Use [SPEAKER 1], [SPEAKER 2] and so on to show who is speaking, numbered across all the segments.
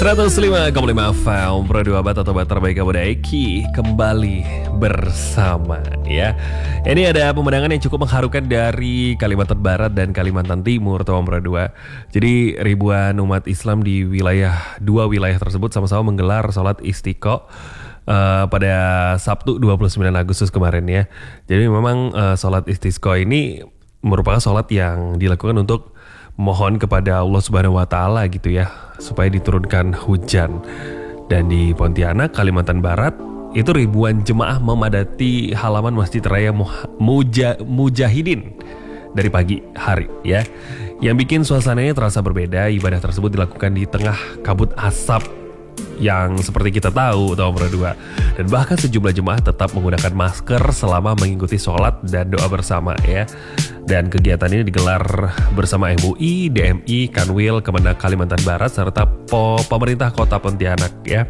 [SPEAKER 1] 105,5 FM Pro 2 Bat atau Bat terbaik kamu Eki kembali bersama ya. Ini ada pemandangan yang cukup mengharukan dari Kalimantan Barat dan Kalimantan Timur Tom Pro 2. Jadi ribuan umat Islam di dua wilayah tersebut sama-sama menggelar sholat istiqo pada Sabtu 29 Agustus kemarin ya. Jadi memang sholat istisqa ini merupakan sholat yang dilakukan untuk mohon kepada Allah Subhanahu wa taala gitu ya, supaya diturunkan hujan. Dan di Pontianak, Kalimantan Barat, itu ribuan jemaah memadati halaman Masjid Raya Mujahidin dari pagi hari ya. Yang bikin suasananya terasa berbeda, ibadah tersebut dilakukan di tengah kabut asap yang seperti kita tahu tahun berdua. Dan bahkan sejumlah jemaah tetap menggunakan masker selama mengikuti sholat dan doa bersama ya. Dan kegiatan ini digelar bersama MUI, DMI, Kanwil, Kemenag Kalimantan Barat serta pemerintah kota Pontianak ya.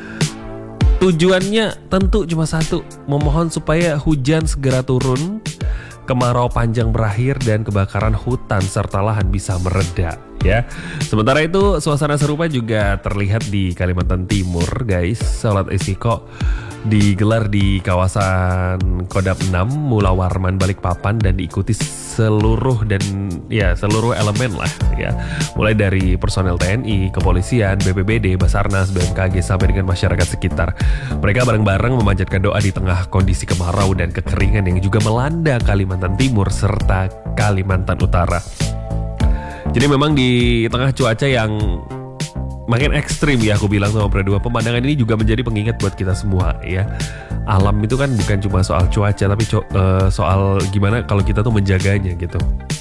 [SPEAKER 1] Tujuannya tentu cuma satu, memohon supaya hujan segera turun, kemarau panjang berakhir dan kebakaran hutan serta lahan bisa mereda ya. Sementara itu suasana serupa juga terlihat di Kalimantan Timur guys. Salat istiqo digelar di kawasan Kodam 6 Mula Warman Balikpapan dan diikuti seluruh elemen lah ya. Mulai dari personel TNI, kepolisian, BPBD, Basarnas, BMKG sampai dengan masyarakat sekitar. Mereka bareng-bareng memanjatkan doa di tengah kondisi kemarau dan kekeringan yang juga melanda Kalimantan Timur serta Kalimantan Utara. Jadi memang di tengah cuaca yang makin ekstrim ya, aku bilang sama Berdua, pemandangan ini juga menjadi pengingat buat kita semua ya. Alam itu kan bukan cuma soal cuaca, tapi soal gimana kalau kita tuh menjaganya gitu.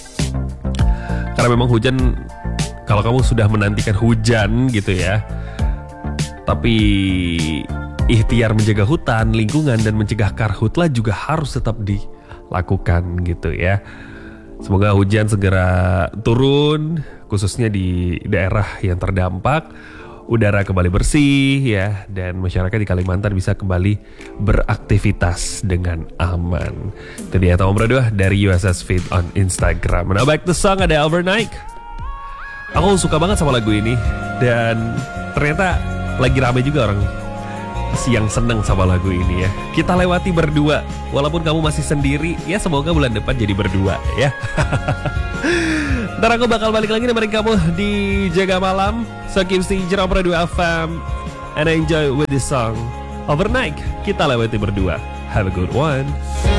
[SPEAKER 1] Karena memang hujan, kalau kamu sudah menantikan hujan gitu ya, tapi ikhtiar menjaga hutan, lingkungan dan mencegah karhutlah juga harus tetap dilakukan gitu ya. Semoga hujan segera turun, khususnya di daerah yang terdampak, udara kembali bersih ya, dan masyarakat di Kalimantan bisa kembali beraktivitas dengan aman. Itu dia Tom Berdua dari USS Fit on Instagram. Now back to song, ada Overnight. Aku suka banget sama lagu ini, dan ternyata lagi rame juga orang yang seneng sama lagu ini ya. Kita lewati berdua, walaupun kamu masih sendiri ya, semoga bulan depan jadi berdua ya. Ntar aku bakal balik lagi nemenin kamu di Jaga Malam. So keep stay Jerome Radio FM and enjoy with this song Overnight. Kita lewati berdua. Have a good one.